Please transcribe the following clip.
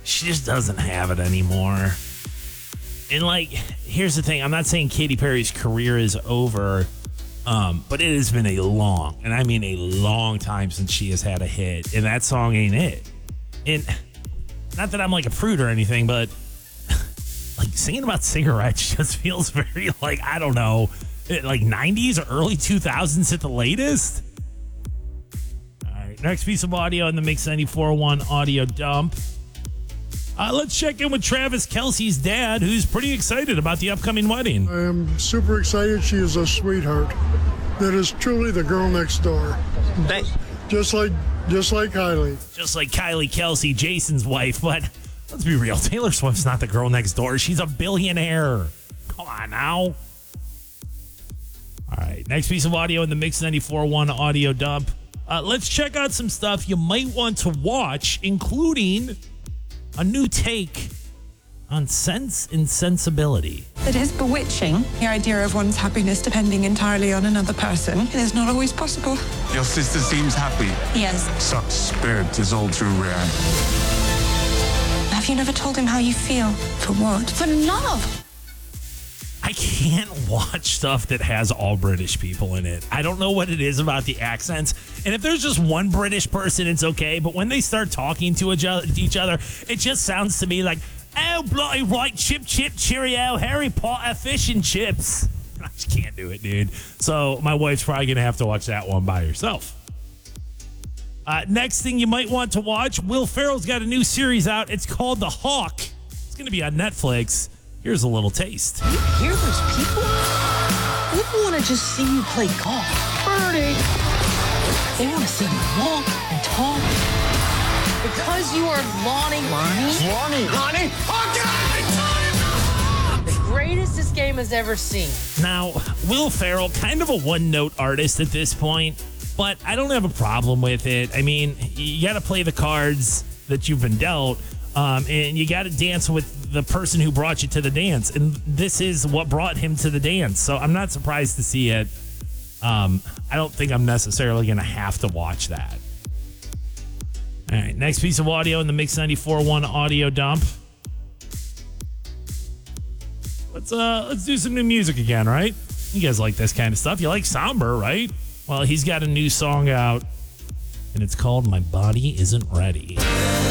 she just doesn't have it anymore. And like, here's the thing. I'm not saying Katy Perry's career is over, but it has been a long, and I mean a long time since she has had a hit. And that song ain't it. And not that I'm like a prude or anything, but like singing about cigarettes just feels very like, I don't know, like 90s or early 2000s at the latest. All right, next piece of audio in the Mix 94.1 audio dump. Let's check in with Travis Kelce's dad, who's pretty excited about the upcoming wedding. I am super excited. She is a sweetheart. That is truly the girl next door. Just like Kylie. Just like Kylie Kelce, Jason's wife. But let's be real, Taylor Swift's not the girl next door. She's a billionaire. Come on now. All right, next piece of audio in the Mix 94.1 audio dump. Let's check out some stuff you might want to watch, including a new take on Sense and Sensibility. It is bewitching, the idea of one's happiness depending entirely on another person. It is not always possible. Your sister seems happy. Yes. Such spirit is all too rare. Have you never told him how you feel? For what? For love. I can't watch stuff that has all British people in it. I don't know what it is about the accents. And if there's just one British person, it's okay. But when they start talking to each other, it just sounds to me like, oh, bloody right, chip, cheerio, Harry Potter, fish and chips. I just can't do it, dude. So my wife's probably going to have to watch that one by herself. Next thing you might want to watch, Will Ferrell's got a new series out. It's called The Hawk. It's going to be on Netflix. Here's a little taste. You hear those people? They don't want to just see you play golf. Birdie! They want to see you walk and talk. Because you are Lonnie. Okay! The greatest this game has ever seen. Now, Will Ferrell, kind of a one-note artist at this point, but I don't have a problem with it. I mean, you got to play the cards that you've been dealt, and you got to dance with the person who brought you to the dance. And this is what brought him to the dance. So I'm not surprised to see it. I don't think I'm necessarily going to have to watch that. All right, next piece of audio in the Mix 94.1 audio dump. Let's do some new music again, right? You guys like this kind of stuff. You like Somber, right? Well, he's got a new song out, and it's called My Body Isn't Ready.